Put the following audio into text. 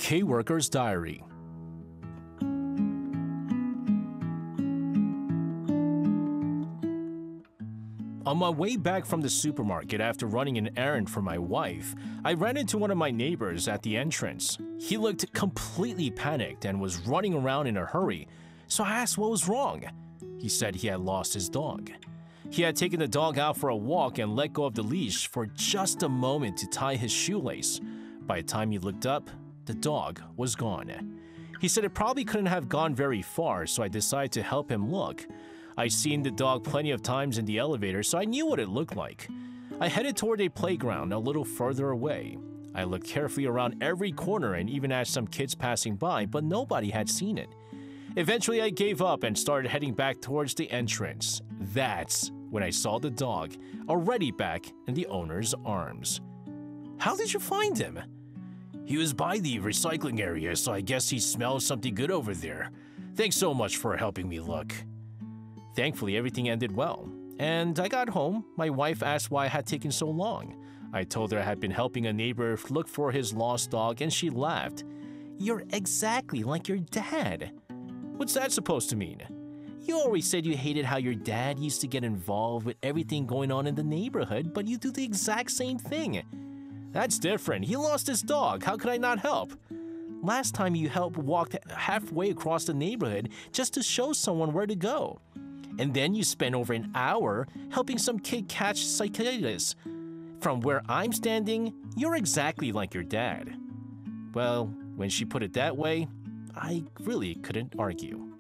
K-Worker's Diary. On my way back from the supermarket after running an errand for my wife, I ran into one of my neighbors at the entrance. He looked completely panicked and was running around in a hurry, so I asked what was wrong. He said he had lost his dog. He had taken the dog out for a walk and let go of the leash for just a moment to tie his shoelace. By the time he looked up, the dog was gone. He said it probably couldn't have gone very far, so I decided to help him look. I'd seen the dog plenty of times in the elevator, so I knew what it looked like. I headed toward a playground a little further away. I looked carefully around every corner and even asked some kids passing by, but nobody had seen it. Eventually, I gave up and started heading back towards the entrance. That's when I saw the dog, already back in the owner's arms. How did you find him? He was by the recycling area, so I guess he smelled something good over there. Thanks so much for helping me look. Thankfully, everything ended well. And I got home. My wife asked why I had taken so long. I told her I had been helping a neighbor look for his lost dog, and she laughed. You're exactly like your dad. What's that supposed to mean? You always said you hated how your dad used to get involved with everything going on in the neighborhood, but you do the exact same thing. That's different. He lost his dog. How could I not help? Last time you helped walked halfway across the neighborhood just to show someone where to go. And then you spent over an hour helping some kid catch cicadas. From where I'm standing, you're exactly like your dad. Well, when she put it that way, I really couldn't argue.